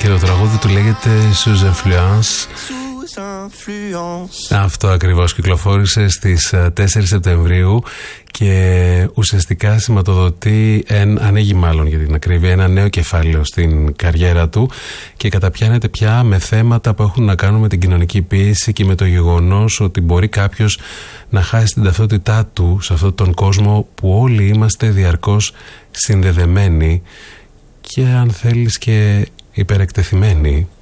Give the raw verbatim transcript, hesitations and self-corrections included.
και το τραγούδι του λέγεται Sous Influence. Αυτό ακριβώς κυκλοφόρησε στις τέσσερις Σεπτεμβρίου και ουσιαστικά σηματοδοτεί, εν, ανοίγει μάλλον για την ακρίβεια, ένα νέο κεφάλαιο στην καριέρα του και καταπιάνεται πια με θέματα που έχουν να κάνουν με την κοινωνική πίεση και με το γεγονός ότι μπορεί κάποιος να χάσει την ταυτότητά του σε αυτόν τον κόσμο που όλοι είμαστε διαρκώς συνδεδεμένοι και αν θέλεις και υπερεκτεθειμένοι.